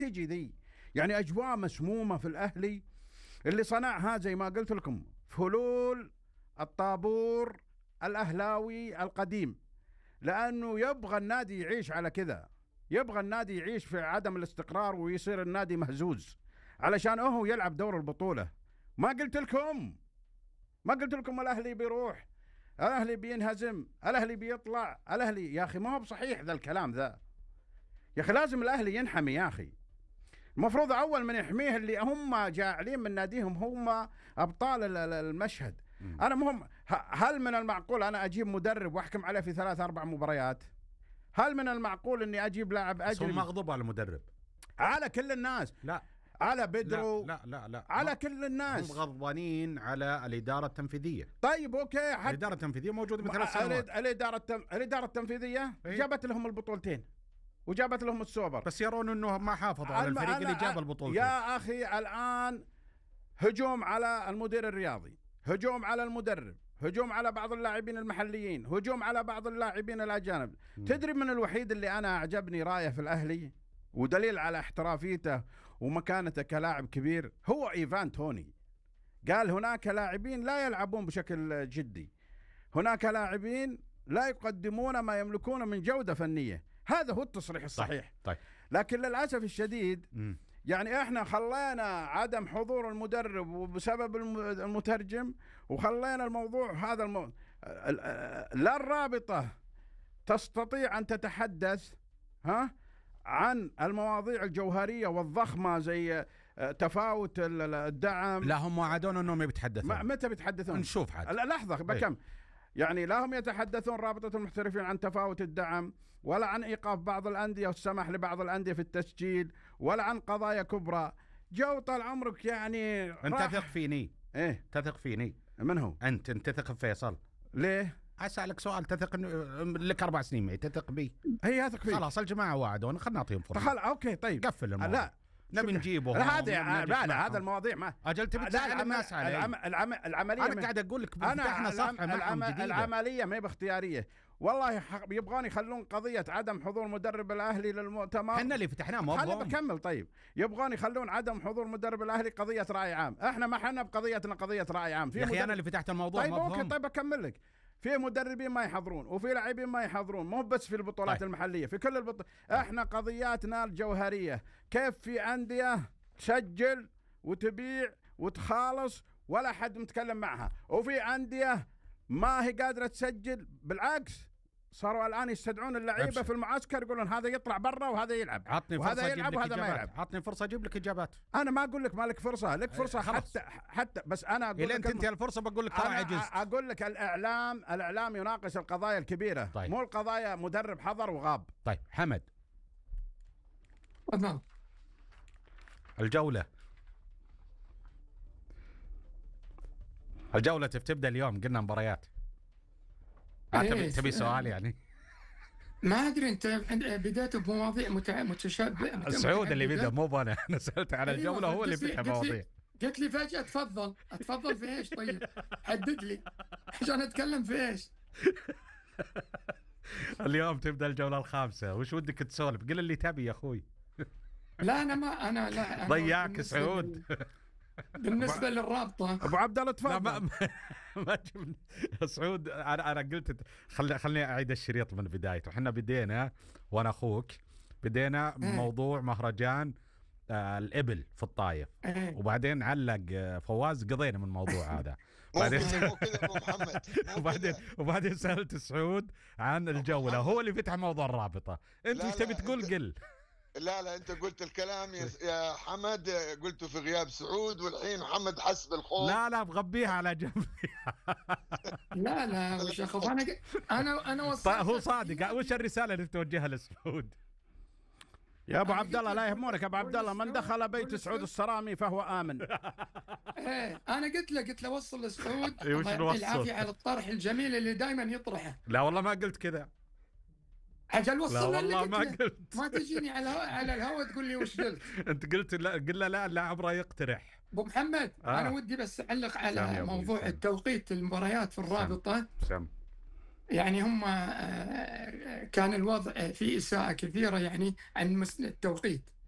تجي ذي؟ يعني أجواء مسمومة في الأهلي اللي صنعها زي ما قلت لكم فلول الطابور الأهلاوي القديم، لأنه يبغى النادي يعيش على كذا، يبغى النادي يعيش في عدم الاستقرار ويصير النادي مهزوز علشان هو يلعب دور البطولة. ما قلت لكم الأهلي بيروح، الأهلي بينهزم، الأهلي بيطلع، الأهلي يا أخي ما هو بصحيح ذا الكلام ذا يا أخي. لازم الأهلي ينحمي يا أخي. المفروض أول من يحميه اللي هم جاعلين من ناديهم هم أبطال المشهد. أنا مهم، هل من المعقول أنا أجيب مدرب وأحكم عليه في 3-4 مباريات؟ هل من المعقول أني أجيب لاعب أجنبي؟ هم مغضوب على المدرب، على كل الناس، لا على بدرو، لا على كل الناس. هم غضبانين على الإدارة التنفيذية. طيب أوكي، الإدارة التنفيذية موجودة من 3 سنوات. الإدارة التنفيذية جابت لهم البطولتين وجابت لهم السوبر، بس يرون أنه ما حافظوا على الفريق اللي جاب البطولتين. يا أخي الآن هجوم على المدير الرياضي، هجوم على المدرب، هجوم على بعض اللاعبين المحليين، هجوم على بعض اللاعبين الأجانب. تدري من الوحيد اللي أنا أعجبني رايه في الأهلي ودليل على احترافيته ومكانته كلاعب كبير هو إيفان توني. قال هناك لاعبين لا يلعبون بشكل جدي، هناك لاعبين لا يقدمون ما يملكون من جودة فنية. هذا هو التصريح الصحيح. طيب. لكن للأسف الشديد يعني احنا خلينا عدم حضور المدرب وبسبب المترجم، وخلينا الموضوع هذا لا الرابطة تستطيع أن تتحدث عن المواضيع الجوهرية والضخمة زي تفاوت الدعم. لا هم وعدونا أنهم يتحدثون. متى بيتحدثون؟ نشوف حد. لحظة بكم. يعني لا هم يتحدثون رابطة المحترفين عن تفاوت الدعم، ولا عن إيقاف بعض الأندية والسمح لبعض الأندية في التسجيل، ولا عن قضايا كبرى. جو طال عمرك يعني أنت تثق فيني؟ إيه تثق فيني؟ من هو؟ أنت تثق في فيصل؟ ليه؟ أسألك سؤال، تثق لك 4 سنين معي، تثق بي؟ هي أثق فيه. خلاص الجماعة وعدونا، خلنا نعطيهم فرصة. أوكي طيب قفل الموضوع. لا نبي نجيبه. لا هذا المواضيع ما أجل تبي تسأل الناس عليه. العملية أنا قاعد أقول لك فتحنا صفحة معهم جديدة. العملية ما هي باختيارية والله. يبغون يخلون قضية عدم حضور مدرب الأهلي للمؤتمر. احنا اللي فتحناه ما خليني بكمل. طيب يبغون يخلون عدم حضور مدرب الأهلي قضية رأي عام. احنا ما حنا بقضيتنا قضية رأي عام. يا أخي أنا اللي فتحت الموضوع. طيب اوكي طيب أكمل لك. في مدربين ما يحضرون وفي لاعبين ما يحضرون، مو بس في البطولات طيب. المحلية، في كل البطولات. احنا قضياتنا الجوهرية كيف في أندية تسجل وتبيع وتخالص ولا حد متكلم معها، وفي أندية ما هي قادرة تسجل، بالعكس صاروا الآن يستدعون اللعيبة في المعسكر يقولون هذا يطلع برا وهذا يلعب، وهذا يلعب وهذا ما يلعب. عطني فرصة أجيب لك إجابات. أنا ما أقول لك ما لك فرصة، لك فرصة. حتى بس أنا أقول لك أنت الفرصة بقول لك ترى عجزت. أقول لك الإعلام يناقش القضايا الكبيرة. طيب. مو القضايا مدرب حضر وغاب. طيب حمد، نعم. الجولة تبدأ اليوم، قلنا مباريات. تبي سؤال يعني؟ ما أدري أنت بدأت بمواضيع متشابهة. سعود اللي بدأ مو أنا. أنا سألت على الجولة هو اللي فتح مواضيع. قلت لي فجأة أتفضل في إيش؟ طيب حدد لي عشان أتكلم في إيش. اليوم تبدأ الجولة ال5، وش ودك تسولف؟ قل اللي تبي يا أخوي. لا أنا ضيعك سعود. بالنسبة للرابطة أبو عبد الله تفضل. ما سعود، أنا قلت خلني أعيد الشريط من بدايته. احنا بدينا وأنا أخوك بدينا موضوع مهرجان الإبل في الطايف، وبعدين علق فواز، قضينا من الموضوع هذا. وبعدين سألت سعود عن الجولة، هو اللي فتح موضوع الرابطة. أنت ايش تبي تقول؟ قل. لا انت قلت الكلام يا حمد، قلته في غياب سعود، والحين محمد حس بالخوف. لا بغبيها على جنب. لا وش اخوف. انا وصلت. هو صادق. وش الرسالة اللي توجهها لسعود؟ يا ابو عبد الله لا يهمونك. ابو عبد الله من دخل بيت سعود الصرامي فهو امن. انا قلت له وصل لسعود العافية على الطرح الجميل اللي دائما يطرحه. لا والله ما قلت كذا. عجل وصل. لا والله ما قلت. ما تجيني على الهواء تقول لي وش قلت. انت قلت لا، قل لا عبره يقترح. ابو محمد انا ودي بس اعلق على موضوع التوقيت المباريات في الرابطه. يعني هم كان الوضع فيه إساءة كثيرة يعني عن التوقيت.